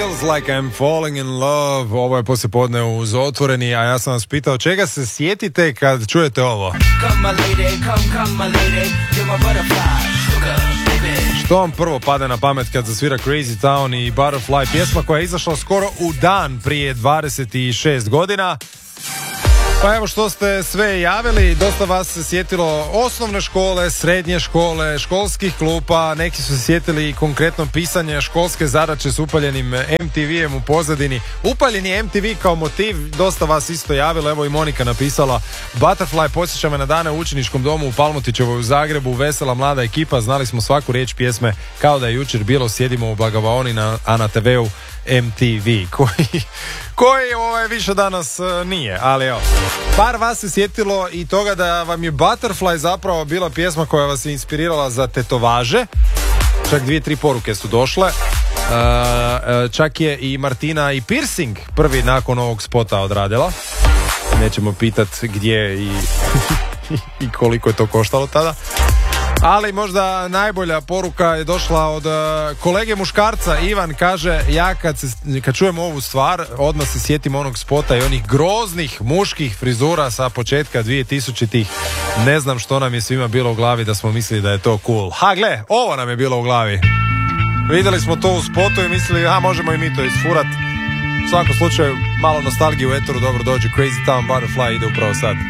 Feels like I'm falling in love. Ovo je poslijepodne uz Otvoreni, a ja sam vas pitao čega se sjetite kad čujete ovo. Što vam prvo pada na pamet kad zasvira Crazy Town i Butterfly, pjesma koja je izašla skoro u dan prije 26 godina? Pa evo što ste sve javili, dosta vas se sjetilo osnovne škole, srednje škole, školskih klupa, neki su se sjetili konkretno pisanja školske zadaće s upaljenim MTV-em u pozadini. Upaljeni MTV kao motiv, dosta vas isto javilo, evo i Monika napisala Butterfly podsjeća me na dane u učeničkom domu u Palmotićevoj u Zagrebu, vesela mlada ekipa, znali smo svaku riječ pjesme kao da je jučer bilo, sjedimo u Blagavaoni a na TV-u MTV koji više danas nije, ali evo. Par vas se sjetilo i toga da vam je Butterfly zapravo bila pjesma koja vas je inspirirala za tetovaže. Čak 2-3 poruke su došle. Čak je i Martina i piercing prvi nakon ovog spota odradila. Nećemo pitati gdje i koliko je to koštalo tada. Ali možda najbolja poruka je došla od kolege muškarca. Ivan kaže, ja kad čujem ovu stvar odmah se sjetim onog spota i onih groznih muških frizura sa početka 2000-ih. Ne znam što nam je svima bilo u glavi da smo mislili da je to cool. Ha gle, ovo nam je bilo u glavi. Vidjeli smo to u spotu i mislili, možemo i mi to isfurat. U svakom slučaju malo nostalgije u eteru dobro dođe. Crazy Town, Butterfly ide upravo sad.